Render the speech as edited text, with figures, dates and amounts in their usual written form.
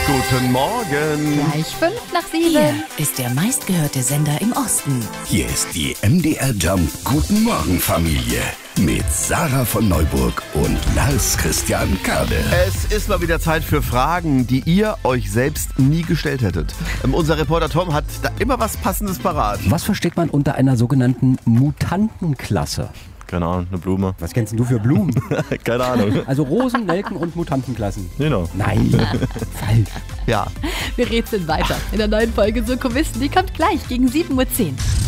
Guten Morgen. Gleich 7:05. Hier ist der meistgehörte Sender im Osten. Hier ist die MDR Jump Guten Morgen Familie mit Sarah von Neuburg und Lars Christian Kade. Es ist mal wieder Zeit für Fragen, die ihr euch selbst nie gestellt hättet. Unser Reporter Tom hat da immer was Passendes parat. Was versteht man unter einer sogenannten Mutantenklasse? Keine Ahnung, eine Blume. Was kennst denn du für Blumen? Keine Ahnung. Also Rosen, Nelken und Mutantenklassen. Genau. Nein, falsch. Ja. Wir rätseln weiter in der neuen Folge Soko Wissen. Die kommt gleich gegen 7:10 Uhr.